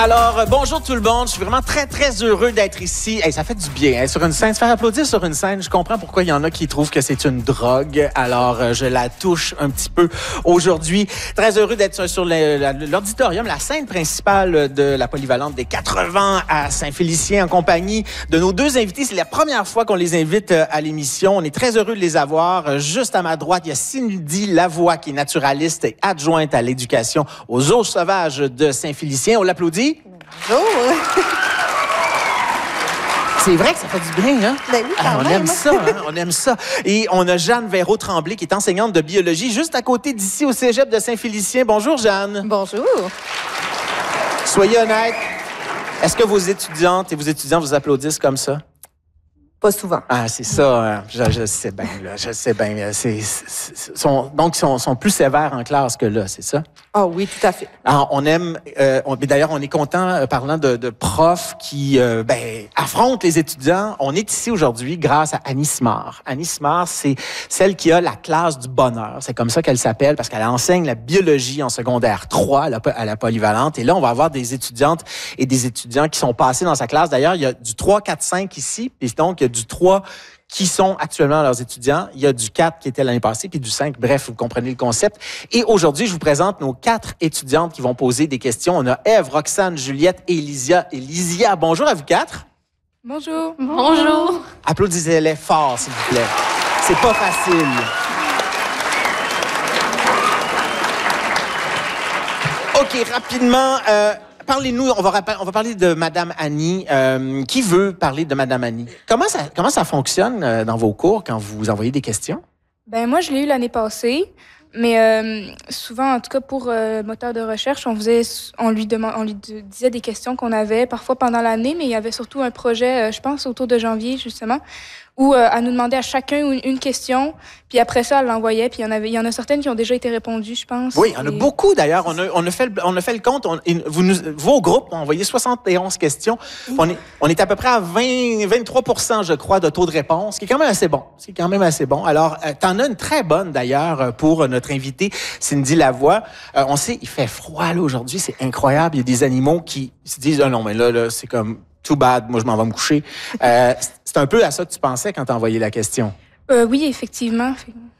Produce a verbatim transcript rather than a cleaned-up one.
Alors, euh, bonjour tout le monde. Je suis vraiment très, très heureux d'être ici. Hey, ça fait du bien, hein, sur une scène. Se faire applaudir sur une scène, je comprends pourquoi il y en a qui trouvent que c'est une drogue. Alors, euh, je la touche un petit peu aujourd'hui. Très heureux d'être sur l'auditorium, la scène principale de la polyvalente des quatre-vingts à Saint-Félicien en compagnie de nos deux invités. C'est la première fois qu'on les invite à l'émission. On est très heureux de les avoir. Juste à ma droite, il y a Cindy Lavoie, qui est naturaliste et adjointe à l'éducation aux eaux sauvages de Saint-Félicien. On l'applaudit. Bonjour! C'est vrai que ça fait du bien, hein? Ben oui, quand ah, on même. aime ça, hein? On aime ça. Et on a Jeanne Véraud-Tremblay, qui est enseignante de biologie, juste à côté d'ici au cégep de Saint-Félicien. Bonjour, Jeanne. Bonjour. Soyez honnête. Est-ce que vos étudiantes et vos étudiants vous applaudissent comme ça? Pas souvent. Ah, c'est ça. Hein? Je, je sais bien, là. Je sais bien. C'est, c'est, sont, donc, ils sont, sont plus sévères en classe que là, c'est ça? Ah oui, tout à fait. Alors, on aime... Euh, on, mais d'ailleurs, on est content, euh, parlant de, de profs qui euh, ben, affrontent les étudiants. On est ici aujourd'hui grâce à Annie Simard. Annie Simard, c'est celle qui a la classe du bonheur. C'est comme ça qu'elle s'appelle parce qu'elle enseigne la biologie en secondaire trois à la, à la polyvalente. Et là, on va avoir des étudiantes et des étudiants qui sont passés dans sa classe. D'ailleurs, il y a du trois, quatre, cinq ici. Et donc, il y a du trois qui sont actuellement leurs étudiants. Il y a du quatre qui était l'année passée, puis du cinq. Bref, vous comprenez le concept. Et aujourd'hui, je vous présente nos quatre étudiantes qui vont poser des questions. On a Ève, Roxane, Juliette et Lysia. Et Lysia, bonjour à vous quatre. Bonjour. Bonjour. Applaudissez-les fort, s'il vous plaît. C'est pas facile. OK, rapidement... Euh, Parlez-nous, on va, on va parler de Madame Annie. Euh, qui veut parler de Madame Annie? Comment ça, comment ça fonctionne euh, dans vos cours quand vous envoyez des questions? Ben moi, je l'ai eu l'année passée, mais euh, souvent, en tout cas pour euh, moteur de recherche, on, faisait, on, lui demande, on lui disait des questions qu'on avait parfois pendant l'année, mais il y avait surtout un projet, euh, je pense, autour de janvier, justement, où euh, elle nous demandait à chacun une, une question, puis après ça, elle l'envoyait, puis il y en avait, il y en a certaines qui ont déjà été répondues, je pense. Oui, il y en a et... beaucoup d'ailleurs. On a, on a fait le, on a fait le compte. On, vous nous, vos groupes ont envoyé soixante et onze questions. Mmh. On est, on est à peu près à vingt, vingt-trois pour cent, je crois, de taux de réponse, ce qui est quand même assez bon. C'est quand même assez bon. Alors, euh, t'en as une très bonne d'ailleurs pour notre invitée Cindy Lavoie. Euh, on sait, il fait froid là aujourd'hui, c'est incroyable. Il y a des animaux qui se disent, ah non, mais là, là, c'est comme too bad. Moi, je m'en vais me coucher. Euh, c'est un peu à ça que tu pensais quand t'as envoyé la question. Euh, oui, effectivement.